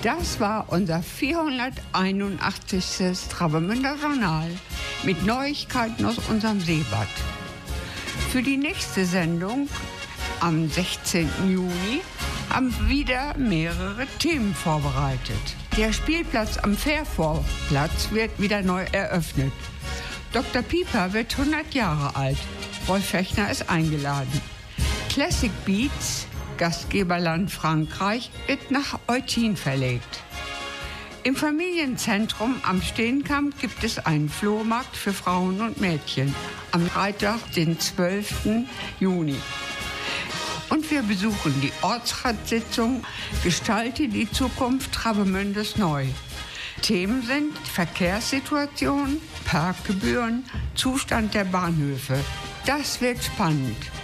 Das war unser 481. Travemünder Journal mit Neuigkeiten aus unserem Seebad. Für die nächste Sendung am 16. Juni haben wir wieder mehrere Themen vorbereitet. Der Spielplatz am Fährvorplatz wird wieder neu eröffnet. Dr. Pieper wird 100 Jahre alt. Rolf Fechner ist eingeladen. Classic Beats, Gastgeberland Frankreich, wird nach Eutin verlegt. Im Familienzentrum am Steenkamp gibt es einen Flohmarkt für Frauen und Mädchen am Freitag, den 12. Juni. Und wir besuchen die Ortsratssitzung Gestalte die Zukunft Travemündes neu. Themen sind Verkehrssituation, Parkgebühren, Zustand der Bahnhöfe. Das wird spannend.